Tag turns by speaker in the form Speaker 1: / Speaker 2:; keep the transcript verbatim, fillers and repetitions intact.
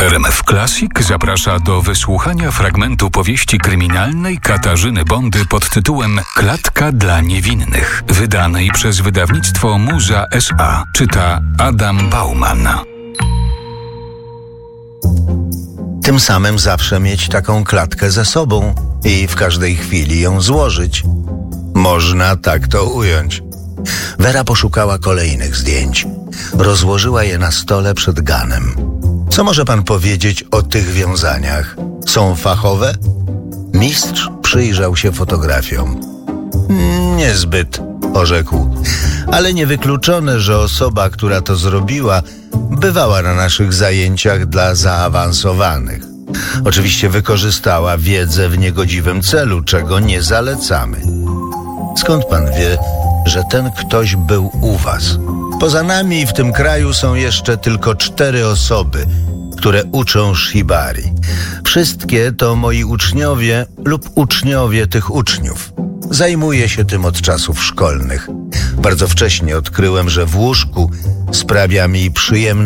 Speaker 1: R M F Classic zaprasza do wysłuchania fragmentu powieści kryminalnej Katarzyny Bondy pod tytułem Klatka dla niewinnych, wydanej przez wydawnictwo Muza S A. Czyta Adam Bauman.
Speaker 2: Tym samym zawsze mieć taką klatkę ze sobą i w każdej chwili ją złożyć. Można tak to ująć. Wera poszukała kolejnych zdjęć. Rozłożyła je na stole przed Ganem. Co może pan powiedzieć o tych wiązaniach? Są fachowe? Mistrz przyjrzał się fotografiom. Niezbyt, orzekł. Ale niewykluczone, że osoba, która to zrobiła, bywała na naszych zajęciach dla zaawansowanych. Oczywiście wykorzystała wiedzę w niegodziwym celu, czego nie zalecamy. Skąd pan wie, że ten ktoś był u was? Poza nami w tym kraju są jeszcze tylko cztery osoby, które uczą shibari. Wszystkie to moi uczniowie lub uczniowie tych uczniów. Zajmuję się tym od czasów szkolnych. Bardzo wcześnie odkryłem, że w łóżku sprawia mi przyjemność